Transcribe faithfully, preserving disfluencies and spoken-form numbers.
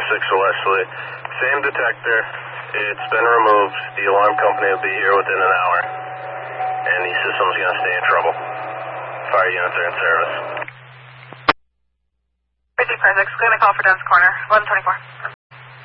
six Leslie. Same detector. It's been removed. The alarm company will be here within an hour. And the system's going to stay in trouble. Fire units are in service. fifty Presix, going to call for Dunn's Corner, eleven twenty-four.